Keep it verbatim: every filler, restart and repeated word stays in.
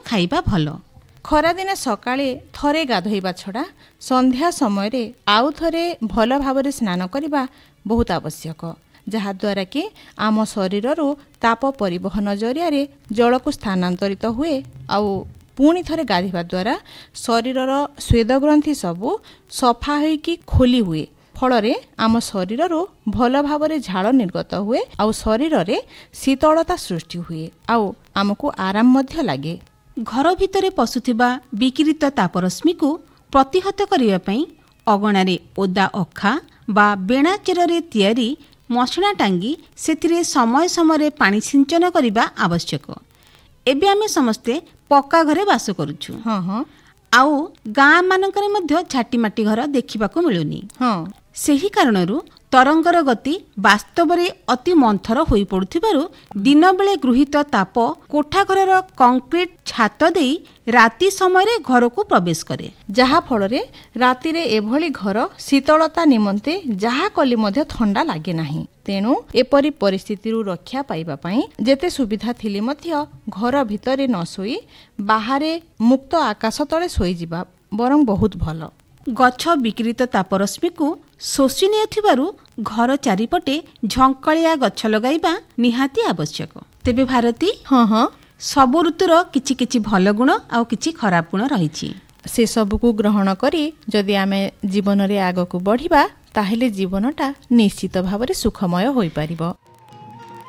ଖାଇବା ଭଲ। ଖରାଦିନେ ସକାଳେ ଥରେ ଗାଧୋଇବା ଛଡ଼ା ସନ୍ଧ୍ୟା ସମୟରେ ଆଉ ଥରେ ଭଲ ଭାବରେ ସ୍ନାନ କରିବା ବହୁତ ଆବଶ୍ୟକ, ଯାହାଦ୍ୱାରା କି ଆମ ଶରୀରରୁ ତାପ ପରିବହନ ଜରିଆରେ ଜଳକୁ ସ୍ଥାନାନ୍ତରିତ ହୁଏ ଆଉ ପୁଣି ଥରେ ଗାଧୋଇବା ଦ୍ୱାରା ଶରୀରର ସ୍ୱେଦଗ୍ରନ୍ଥି ସବୁ ସଫା ହୋଇକି ଖୋଲି ହୁଏ। ଫଳରେ ଆମ ଶରୀରରୁ ଭଲ ଭାବରେ ଝାଳ ନିର୍ଗତ ହୁଏ ଆଉ ଶରୀରରେ ଶୀତଳତା ସୃଷ୍ଟି ହୁଏ ଆଉ ଆମକୁ ଆରାମ ମଧ୍ୟ ଲାଗେ। ଘର ଭିତରେ ପଶୁଥିବା ବିକିରିତ ତାପରଶ୍ମିକୁ ପ୍ରତିହତ କରିବା ପାଇଁ ଅଗଣାରେ ଓଦା ଅଖା ବା ବେଣା ଚେରରେ ତିଆରି ମଶଣା ଟାଙ୍ଗି ସେଥିରେ ସମୟ ସମୟରେ ପାଣି ସିଞ୍ଚନ କରିବା ଆବଶ୍ୟକ। ଏବେ ଆମେ ସମସ୍ତେ ପକ୍କା ଘରେ ବାସ କରୁଛୁ। ହଁ ହଁ ଆଉ ଗାଁ ମାନଙ୍କରେ ମଧ୍ୟ ଝାଟିମାଟି ଘର ଦେଖିବାକୁ ମିଳୁନି। ହଁ ସେହି କାରଣରୁ ତରଙ୍ଗର ଗତି ବାସ୍ତବରେ ଅତି ମନ୍ଥର ହୋଇପଡ଼ୁଥିବାରୁ ଦିନବେଳେ ଗୃହୀତ ତାପ କୋଠାଘରର କଂକ୍ରିଟ ଛାତ ଦେଇ ରାତି ସମୟରେ ଘରକୁ ପ୍ରବେଶ କରେ, ଯାହାଫଳରେ ରାତିରେ ଏଭଳି ଘର ଶୀତଳତା ନିମନ୍ତେ ଯାହା କଲେ ମଧ୍ୟ ଥଣ୍ଡା ଲାଗେ ନାହିଁ। ତେଣୁ ଏପରି ପରିସ୍ଥିତିରୁ ରକ୍ଷା ପାଇବା ପାଇଁ ଯେତେ ସୁବିଧା ଥିଲେ ମଧ୍ୟ ଘର ଭିତରେ ନ ଶୋଇ ବାହାରେ ମୁକ୍ତ ଆକାଶ ତଳେ ଶୋଇଯିବା ବରଂ ବହୁତ ଭଲ। ଗଛ ବିକିରିତ ତାପରଶ୍ମିକୁ ଶୋଷି ନେଉଥିବାରୁ ଘର ଚାରିପଟେ ଝଙ୍କାଳିଆ ଗଛ ଲଗାଇବା ନିହାତି ଆବଶ୍ୟକ। ତେବେ ଭାରତୀ, ହଁ ହଁ ସବୁ ଋତୁର କିଛି କିଛି ଭଲ ଗୁଣ ଆଉ କିଛି ଖରାପ ଗୁଣ ରହିଛି। ସେସବୁକୁ ଗ୍ରହଣ କରି ଯଦି ଆମେ ଜୀବନରେ ଆଗକୁ ବଢ଼ିବା ତାହେଲେ ଜୀବନଟା ନିଶ୍ଚିତ ଭାବରେ ସୁଖମୟ ହୋଇପାରିବ।